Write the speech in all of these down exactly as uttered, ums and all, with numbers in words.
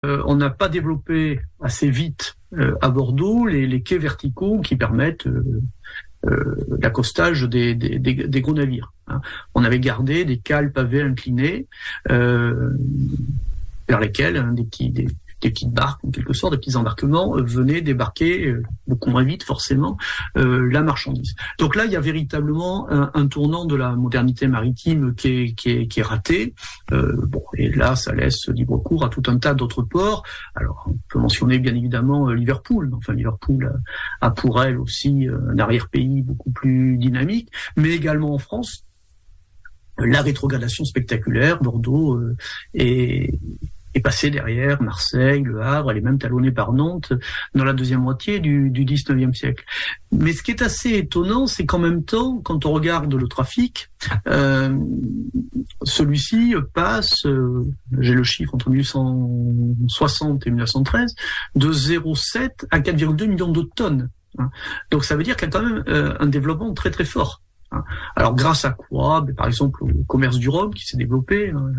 Euh, on n'a pas développé assez vite euh, à Bordeaux les, les quais verticaux qui permettent euh, euh, l'accostage des, des, des, des gros navires. Hein. On avait gardé des cales pavées inclinées euh, vers lesquelles hein, des petits des, des petites barques, en quelque sorte, des petits embarquements, euh, venaient débarquer euh, beaucoup moins vite, forcément, euh, la marchandise. Donc là, il y a véritablement un, un tournant de la modernité maritime qui est, qui est, qui est raté. Euh, bon, et là, ça laisse libre cours à tout un tas d'autres ports. Alors, on peut mentionner bien évidemment euh, Liverpool. Enfin, Liverpool a, a pour elle aussi euh, un arrière-pays beaucoup plus dynamique, mais également en France, la rétrogradation spectaculaire. Bordeaux euh, est est passé derrière Marseille, Le Havre, elle est même talonnée par Nantes dans la deuxième moitié du, du dix-neuvième siècle. Mais ce qui est assez étonnant, c'est qu'en même temps, quand on regarde le trafic, euh, celui-ci passe, euh, j'ai le chiffre entre mille huit cent soixante et mille neuf cent treize, de zéro virgule sept à quatre virgule deux millions de tonnes. Hein. Donc ça veut dire qu'il y a quand même euh, un développement très très fort. Hein. Alors grâce à quoi? Ben, par exemple au commerce du rhum qui s'est développé. Hein.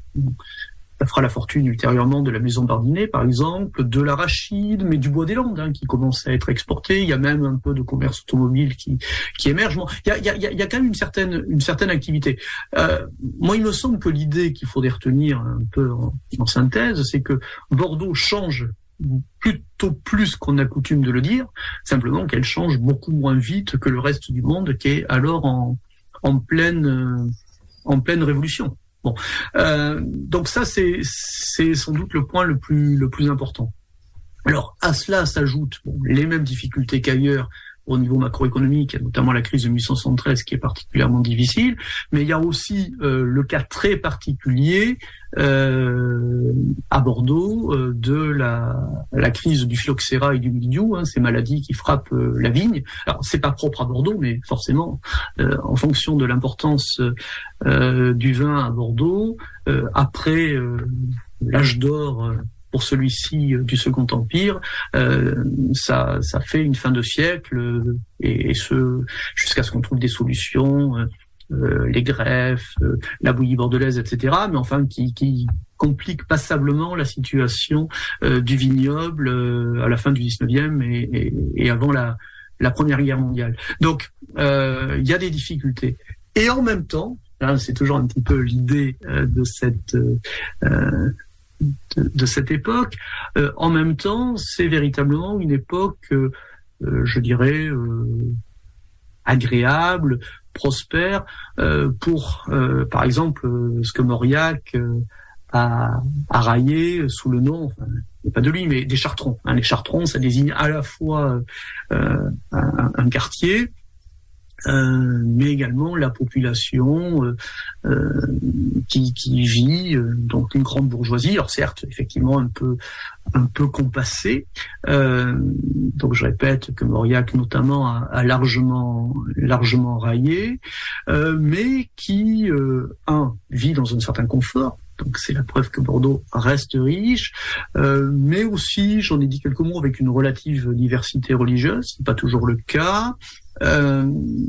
Ça fera la fortune ultérieurement de la maison Bardinet, par exemple, de l'arachide, mais du bois des Landes, hein, qui commence à être exporté. Il y a même un peu de commerce automobile qui, qui émerge. Bon, il y a, il y a, il y a quand même une certaine, une certaine activité. Euh, moi, il me semble que l'idée qu'il faudrait retenir un peu en, en synthèse, c'est que Bordeaux change plutôt plus qu'on a coutume de le dire, simplement qu'elle change beaucoup moins vite que le reste du monde, qui est alors en, en pleine, en pleine révolution. Bon, euh, donc ça c'est c'est sans doute le point le plus le plus important. Alors à cela s'ajoutent bon, les mêmes difficultés qu'ailleurs au niveau macroéconomique, notamment la crise de mille huit cent soixante-treize qui est particulièrement difficile, mais il y a aussi euh, le cas très particulier euh, à Bordeaux euh, de la la crise du phylloxéra et du mildiou, hein, ces maladies qui frappent euh, la vigne. Alors c'est pas propre à Bordeaux, mais forcément euh, en fonction de l'importance euh, du vin à Bordeaux, euh, après euh, l'âge d'or euh, pour celui-ci euh, du Second Empire, euh, ça, ça fait une fin de siècle euh, et, et ce jusqu'à ce qu'on trouve des solutions, euh, euh, les greffes, euh, la bouillie bordelaise, et cetera. Mais enfin, qui, qui compliquent passablement la situation euh, du vignoble euh, à la fin du dix-neuvième et, et, et avant la, la Première Guerre mondiale. Donc, euh, il y a des difficultés. Et en même temps, hein, c'est toujours un petit peu l'idée euh, de cette euh, De, de cette époque. Euh, en même temps, c'est véritablement une époque, euh, euh, je dirais, euh, agréable, prospère, euh, pour, euh, par exemple, euh, ce que Mauriac euh, a, a raillé sous le nom, enfin, pas de lui, mais des Chartrons. Hein. Les Chartrons, ça désigne à la fois euh, un, un quartier, Euh, mais également la population euh, euh, qui, qui vit, euh, donc une grande bourgeoisie, alors certes, effectivement, un peu, un peu compassée. Euh, donc je répète que Mauriac, notamment, a, a largement, largement raillé, euh, mais qui, euh, un, vit dans un certain confort. Donc c'est la preuve que Bordeaux reste riche, euh, mais aussi, j'en ai dit quelques mots, avec une relative diversité religieuse, c'est pas toujours le cas, euh,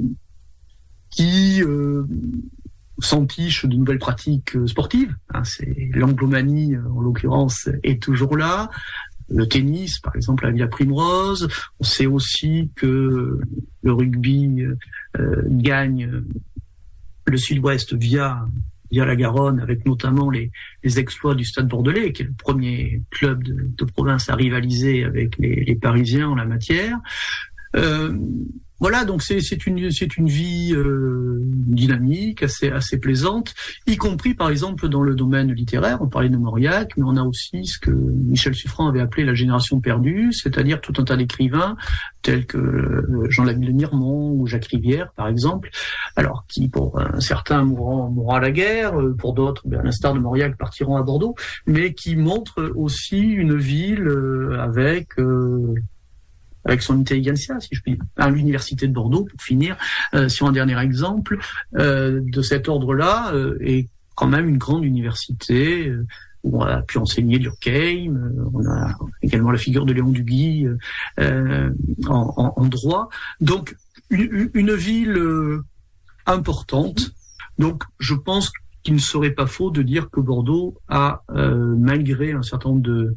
qui euh, s'entiche de nouvelles pratiques sportives. Hein, c'est l'anglomanie, en l'occurrence, est toujours là. Le tennis, par exemple, à Villa Primrose. On sait aussi que le rugby euh, gagne le Sud-Ouest via via la Garonne, avec notamment les, les exploits du Stade Bordelais, qui est le premier club de, de province à rivaliser avec les, les Parisiens en la matière. Euh, Voilà, donc c'est, c'est une c'est une vie euh, dynamique, assez assez plaisante, y compris par exemple dans le domaine littéraire. On parlait de Mauriac, mais on a aussi ce que Michel Suffren avait appelé la génération perdue, c'est-à-dire tout un tas d'écrivains tels que Jean Laville-de-Mirmont ou Jacques Rivière, par exemple. Alors qui, pour un certain, mourront, mourront à la guerre, pour d'autres, ben, à l'instar de Mauriac, partiront à Bordeaux, mais qui montrent aussi une ville avec euh, avec son intelligentsia, si je puis dire. À l'université de Bordeaux, pour finir, euh, sur un dernier exemple euh, de cet ordre-là, euh, est quand même une grande université euh, où on a pu enseigner Durkheim, euh, on a également la figure de Léon Duguy euh, en, en, en droit. Donc, une, une ville euh, importante. Donc, je pense qu'il ne serait pas faux de dire que Bordeaux a, euh, malgré un certain nombre de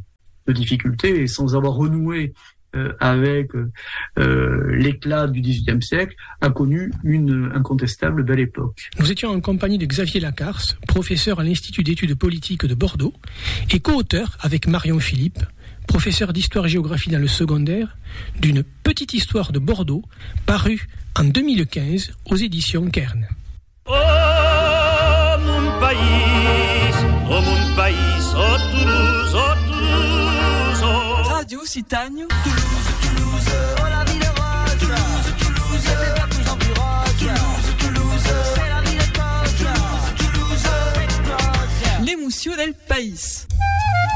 de difficultés, et sans avoir renoué euh, avec euh, l'éclat du dix-huitième siècle, a connu une incontestable belle époque. Nous étions en compagnie de Xavier Lacarce, professeur à l'Institut d'études politiques de Bordeaux, et co-auteur avec Marion Philippe, professeur d'histoire-géographie dans le secondaire, d'une petite histoire de Bordeaux, parue en deux mille quinze aux éditions Kern. Oh mon pays, oh mon pays, oh Toulouse, oh Toulouse, oh Radio Citagno, Toulouse, Toulouse, oh la ville rose, Toulouse, Toulouse, c'est pas plus en plus rose, Toulouse, Toulouse, c'est la ville rose, Toulouse, Toulouse, explose, l'émotion del país.